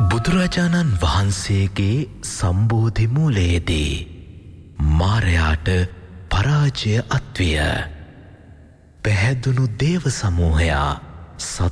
බුදුරජාණන් වහන්සේගේ සම්බෝධි මූලයේදී මාරයාට පරාජය අත්විය. පැහැදුණු දේව සමූහයා